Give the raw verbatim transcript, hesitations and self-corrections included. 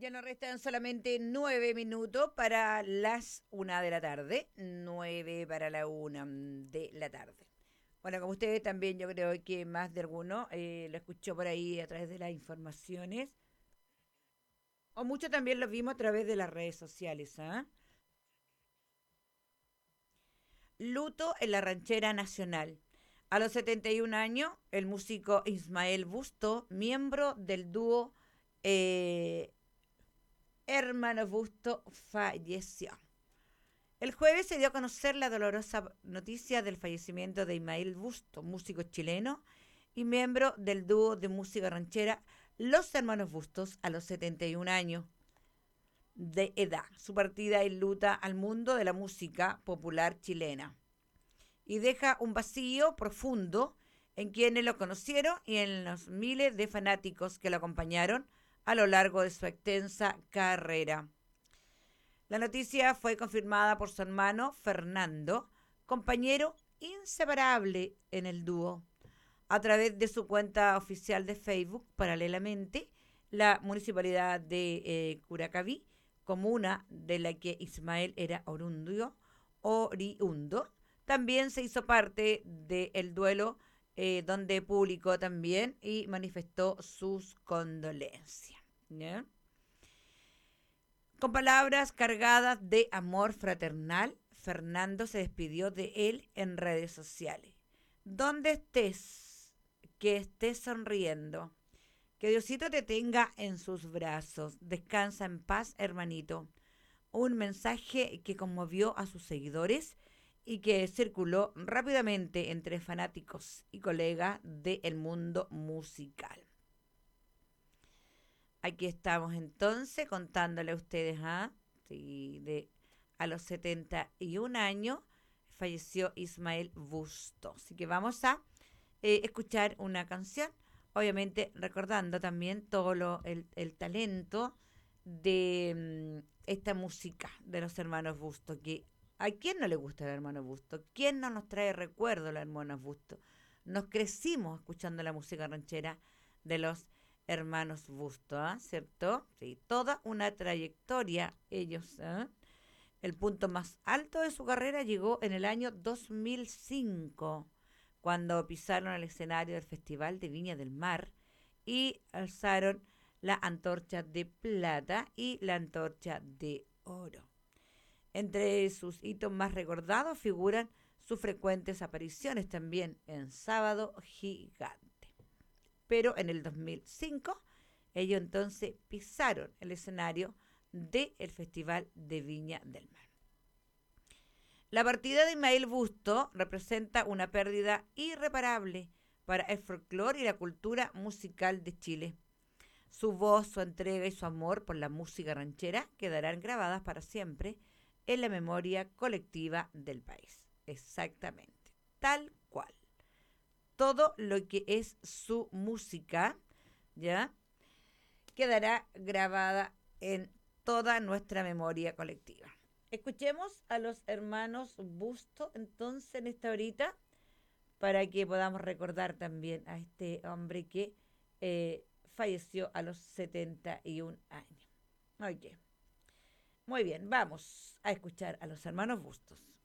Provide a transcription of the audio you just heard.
Ya nos restan solamente nueve minutos para las una de la tarde. Nueve para la una de la tarde. Bueno, como ustedes también, yo creo que más de alguno eh, lo escuchó por ahí a través de las informaciones. O mucho también lo vimos a través de las redes sociales. ¿Ah? Luto en la ranchera nacional. A los setenta y un años, el músico Ismael Busto, miembro del dúo eh, Hermano Busto, falleció. El jueves se dio a conocer la dolorosa noticia del fallecimiento de Ismael Busto, músico chileno y miembro del dúo de música ranchera Los Hermanos Bustos a los setenta y un años de edad. Su partida enluta al mundo de la música popular chilena y deja un vacío profundo en quienes lo conocieron y en los miles de fanáticos que lo acompañaron a lo largo de su extensa carrera. La noticia fue confirmada por su hermano Fernando, compañero inseparable en el dúo. A través de su cuenta oficial de Facebook, paralelamente, la municipalidad de eh, Curacaví, comuna de la que Ismael era orundio, oriundo, también se hizo parte del duelo, eh, donde publicó también y manifestó sus condolencias. ¿Ya? Con palabras cargadas de amor fraternal, Fernando se despidió de él en redes sociales. Donde estés, que estés sonriendo. Que Diosito te tenga en sus brazos. Descansa en paz, hermanito. Un mensaje que conmovió a sus seguidores y que circuló rápidamente entre fanáticos y colegas del mundo musical. Aquí estamos entonces contándole a ustedes, ¿ah? Sí, de a los setenta y un años falleció Ismael Busto. Así que vamos a eh, escuchar una canción, obviamente recordando también todo lo, el, el talento de mm, esta música de los hermanos Busto, que a quién no le gusta el hermano Busto, quién no nos trae recuerdos los hermanos Busto. Nos crecimos escuchando la música ranchera de los hermanos Busto, ¿eh? ¿Cierto? Sí, toda una trayectoria ellos. ¿Eh? El punto más alto de su carrera llegó en el año dos mil cinco, cuando pisaron el escenario del Festival de Viña del Mar y alzaron la antorcha de plata y la antorcha de oro. Entre sus hitos más recordados figuran sus frecuentes apariciones también en Sábado Gigante. Pero en el dos mil cinco ellos entonces pisaron el escenario del Festival de Viña del Mar. La partida de Ismael Busto representa una pérdida irreparable para el folclore y la cultura musical de Chile. Su voz, su entrega y su amor por la música ranchera quedarán grabadas para siempre en la memoria colectiva del país. Exactamente, tal cual. Todo lo que es su música, ¿ya? Quedará grabada en toda nuestra memoria colectiva. Escuchemos a los hermanos Busto entonces en esta horita para que podamos recordar también a este hombre que eh, falleció a los setenta y un años. Ok, muy bien, vamos a escuchar a los hermanos Bustos.